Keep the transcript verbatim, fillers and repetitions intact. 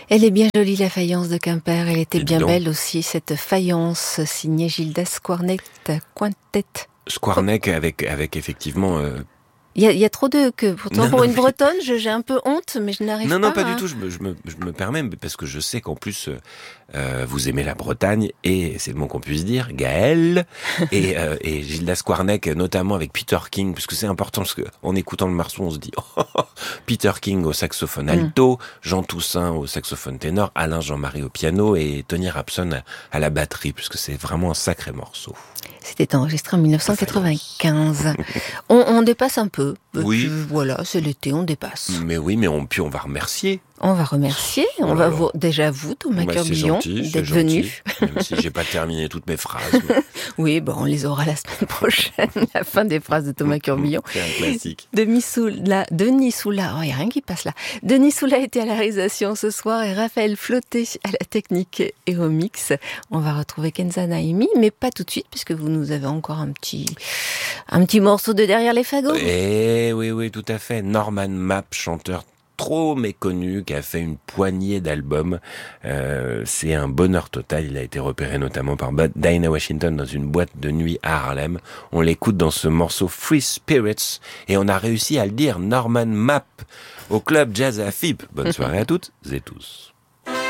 Elle est bien jolie, la faïence de Quimper. Elle était Et bien donc. belle aussi, cette faïence signée Gildas Squarnet Quintet. Squarneck avec, avec effectivement... Euh... Il y a, il y a trop de que. Pourtant, Non, pour non, une mais- bretonne, je- j'ai un peu honte, mais je n'arrive Non, pas. non, pas hein. du tout. Je me, je me, je me permets, parce que je sais qu'en plus, euh, vous aimez la Bretagne, et c'est le mot qu'on puisse dire, Gaël, et, euh, et Gildas Squarneck, notamment avec Peter King, parce que c'est important, parce que en écoutant le morceau, on se dit, oh, oh, Peter King au saxophone alto, mm. Jean Toussaint au saxophone ténor, Alain Jean-Marie au piano, et Tony Rapson à, à la batterie, puisque c'est vraiment un sacré morceau. C'était enregistré en dix-neuf cent quatre-vingt-quinze. on, on dépasse un peu. Oui. Puis, voilà, c'est l'été, on dépasse. Mais oui, mais on, puis on va remercier. On va remercier. Oh on là va là. vous, déjà vous, Thomas Bah, Curbillon, d'être venu. Même si j'ai pas terminé toutes mes phrases. Mais... oui, bon, on les aura la semaine prochaine. La fin des phrases de Thomas Curbillon. C'est un classique. Denis Soula, Denis Soula, oh, il n'y a rien qui passe là. Denis Soula était à la réalisation ce soir et Raphaël Flotté à la technique et au mix. On va retrouver Kenza Naimi, mais pas tout de suite, puisque vous nous avez encore un petit, un petit morceau de Derrière les fagots. Eh oui, oui, tout à fait. Norman Mapp, chanteur trop méconnu, qui a fait une poignée d'albums. Euh, c'est un bonheur total. Il a été repéré notamment par Dinah Washington dans une boîte de nuit à Harlem. On l'écoute dans ce morceau Free Spirits et on a réussi à le dire, Norman Mapp, au club Jazz à F I P. Bonne soirée à toutes et tous.